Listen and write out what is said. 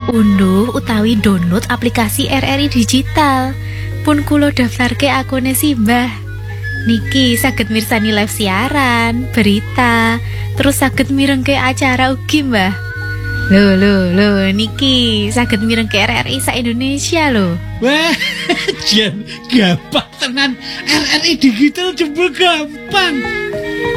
Unduh utawi download aplikasi RRI Digital. Pun kulo daftarke akune Simbah. Niki saged mirsani live siaran, berita, terus saged mirengke acara ugi, Mbah. Lho, niki saged mirengke RRI sa Indonesia lho. Wah, jan gampang tenan. RRI Digital jebul gampang.